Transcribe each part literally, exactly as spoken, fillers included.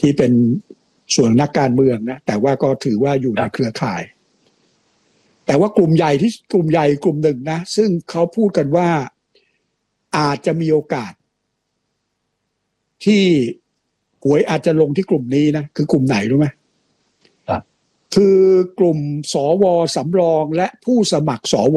ที่เป็นส่วนนักการเมืองนะแต่ว่าก็ถือว่าอยู่ในเครือข่ายแต่ว่ากลุ่มใหญ่ที่กลุ่มใหญ่กลุ่มหนึ่งนะซึ่งเขาพูดกันว่าอาจจะมีโอกาสที่หวยอาจจะลงที่กลุ่มนี้นะคือกลุ่มไหนรู้ไหมครับคือกลุ่มสวสำรองและผู้สมัครสว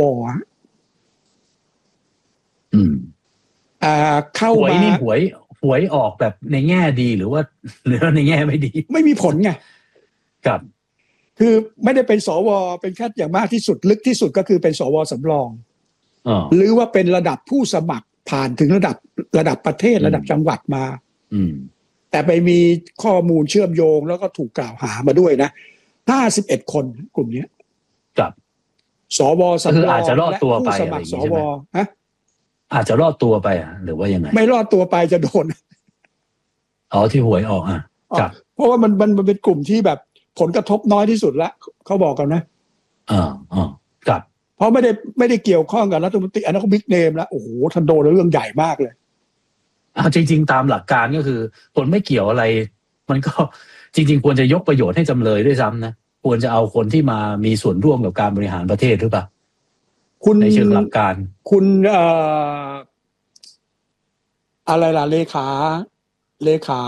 อืมอ่าเข้ามาหวยนี่หวยหวยออกแบบในแง่ดีหรือว่าหรือในแง่ไม่ดีไม่มีผลไงครับคือไม่ได้เป็นสวเป็นแค่อย่างมากที่สุดลึกที่สุดก็คือเป็นสวสำรองหรือว่าเป็นระดับผู้สมัครผ่านถึงระดับระดับประเทศระดับจังหวัดมาแต่ไปมีข้อมูลเชื่อมโยงแล้วก็ถูกกล่าวหามาด้วยนะห้าสิบเอ็ดคนกลุ่มนี้ครับสวสำรองและผู้สมัครสวฮะอาจจะรอดตัวไปอ่ะหรือว่ายังไงไม่รอดตัวไปจะโดนอ๋อที่หวยออกอ่ะครับเพราะว่ามันมันมันเป็นกลุ่มที่แบบผลกระทบน้อยที่สุดละเขาบอกกันนะอ่าอ่าครับเพราะไม่ได้ไม่ได้เกี่ยวข้องกับรัฐมนตรีอันนั้นก็บิ๊กเนมแล้วโอ้โหท่านโดนเรื่องใหญ่มากเลยอ่าจริงๆตามหลักการก็คือคนไม่เกี่ยวอะไรมันก็จริงๆควรจะยกประโยชน์ให้จำเลยด้วยซ้ำนะควรจะเอาคนที่มามีส่วนร่วมกับการบริหารประเทศหรือเปล่าคุณในเชิงหลักการคุณเอ่ออะไรล่ะเลขาเลขา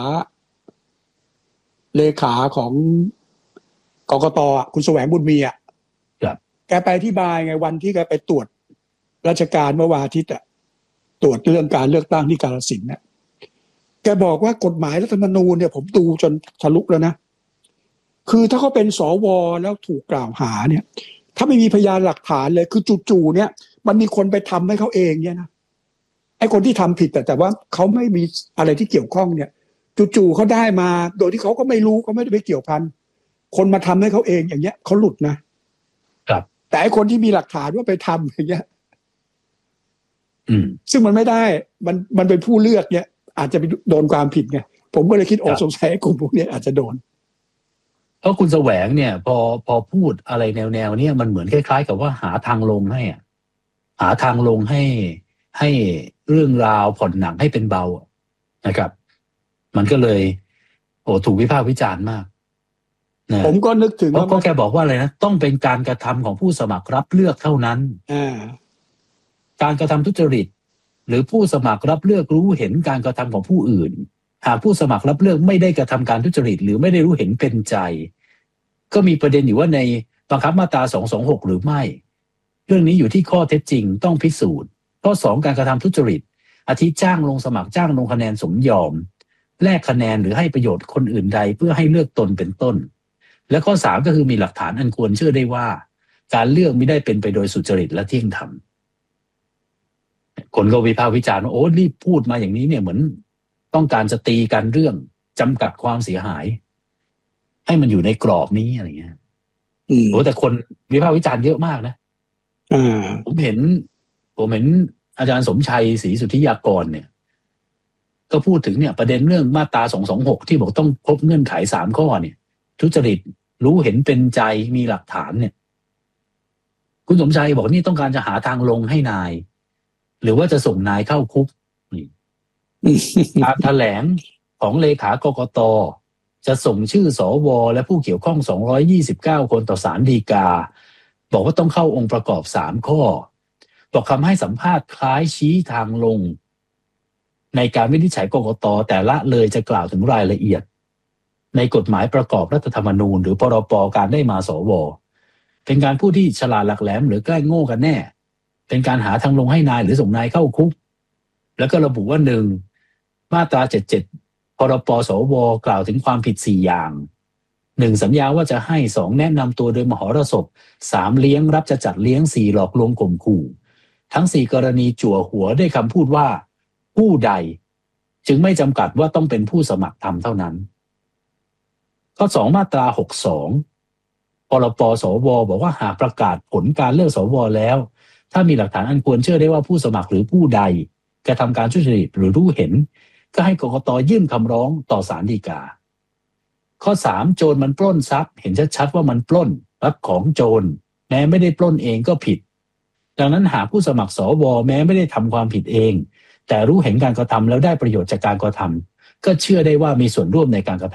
เลขาของกกต.คุณแสวงบุญมีอ่ะแกไปอธิบายไงวันที่แกไปตรวจราชการเมื่อวันอาทิตย์อ่ะตรวจเรื่องการเลือกตั้งที่กาฬสินธุ์เนี่ยแกบอกว่ากฎหมายรัฐธรรมนูญเนี่ยผมดูจนทะลุแล้วนะคือถ้าเขาเป็นสวแล้วถูกกล่าวหาเนี่ยถ้าไม่มีพยานหลักฐานเลยคือจู่ๆเนี่ยมันมีคนไปทำให้เขาเองเนี่ยนะไอ้คนที่ทำผิดแต่แต่ว่าเขาไม่มีอะไรที่เกี่ยวข้องเนี่ยจู่ๆเขาได้มาโดยที่เขาก็ไม่รู้เขาไม่ได้ไปเกี่ยวพันคนมาทำให้เขาเองอย่างเงี้ยเขาหลุดนะครับแต่ไอ้คนที่มีหลักฐานว่าไปทำอย่างเงี้ยอืมซึ่งมันไม่ได้มันมันเป็นผู้เลือกเนี่ยอาจจะไปโดนความผิดไงผมก็เลยคิดโอ้สงสัยไอ้กลุ่มพวกนี้อาจจะโดนเพราะคุณแสวงเนี่ยพอพอพูดอะไรแนวแนวเนี่ยมันเหมือนคล้ายๆกับว่าหาทางลงให้อ่ะหาทางลงให้ให้เรื่องราวผ่อนหนักให้เป็นเบานะครับมันก็เลยโอ้ถูกวิพากษ์วิจารณ์มากนะผมก็นึกถึงว่าก็แกบอกว่าอะไรนะต้องเป็นการกระทำของผู้สมัครรับเลือกเท่านั้นการกระทำทุจริตหรือผู้สมัครรับเลือกรู้เห็นการกระทำของผู้อื่นหากผู้สมัครรับเลือกไม่ได้กระทำการทุจริตหรือไม่ได้รู้เห็นเป็นใจก็มีประเด็นอยู่ว่าในบังคับมาตราสองสองหกหรือไม่เรื่องนี้อยู่ที่ข้อเท็จจริงต้องพิสูจน์ข้อสองการกระทำทุจริตอาทิจ้างลงสมัครจ้างลงคะแนนสมยอมแลกคะแนนหรือให้ประโยชน์คนอื่นใดเพื่อให้เลือกตนเป็นต้นและข้อสามก็คือมีหลักฐานอันควรเชื่อได้ว่าการเลือกไม่ได้เป็นไปโดยสุจริตและเที่ยงธรรมคนก็วิพากษ์วิจารณ์ว่าโอ้รีบพูดมาอย่างนี้เนี่ยเหมือนต้องการจะตีกันเรื่องจำกัดความเสียหายให้มันอยู่ในกรอบนี้อะไรเงี้ยโอ้แต่คนวิพากษ์วิจารณ์เยอะมากนะผมเห็นผมเห็นอาจารย์สมชัยศรีสุทธิยากรเนี่ยก็พูดถึงเนี่ยประเด็นเรื่องมาตราสองสองหกที่บอกต้องครบเงื่อนไขสามข้อเนี่ยทุจริตรู้เห็นเป็นใจมีหลักฐานเนี่ยคุณสมชัยบอกนี่ต้องการจะหาทางลงให้นายหรือว่าจะส่งนายเข้าคุกการแถลงของเลขากกต.จะส่งชื่อสวและผู้เกี่ยวข้องสองร้อยยี่สิบเก้าคนต่อศาลฎีกาบอกว่าต้องเข้าองค์ประกอบสามข้อบอกคำให้สัมภาษณ์คล้ายชี้ทางลงในการวินิจฉัยกกต.แต่ละเลยจะกล่าวถึงรายละเอียดในกฎหมายประกอบรัฐธรรมนูญหรือพรบการได้มาสวเป็นการพูดที่ฉลาดหลักแหลมหรือแกล้งโง่กันแน่เป็นการหาทางลงให้นายหรือส่งนายเข้าคุกแล้วก็ระบุว่าหนึ่งมาตราเจ็ดสิบเจ็ดพรบสวกล่าวถึงความผิดสี่อย่างหนึ่งสัญญาว่าจะให้สองแนะนำตัวโดยมหรสพสามเลี้ยงรับจะจัดเลี้ยงสี่หลอกลวงข่มขู่ทั้งสี่กรณีจั่วหัวด้วยคำพูดว่าผู้ใดจึงไม่จำกัดว่าต้องเป็นผู้สมัครทำเท่านั้นข้อสองมาตราหกสิบสองพรบสวบอกว่าหากประกาศผลการเลือกสวแล้วถ้ามีหลักฐานอันควรเชื่อได้ว่าผู้สมัครหรือผู้ใดกระทำการทุจริตหรือรู้เห็นก็ให้กกต.ยื่นคำร้องต่อศาลฎีกาข้อสามโจรมันปล้นทรัพย์เห็นชัดๆว่ามันปล้นรับของโจรแม้ไม่ได้ปล้นเองก็ผิดดังนั้นหากผู้สมัครสวแม้ไม่ได้ทำความผิดเองแต่รู้เห็นการกระทำแล้วได้ประโยชน์จากการกระทำก็เชื่อได้ว่ามีส่วนร่วมในการกระทำ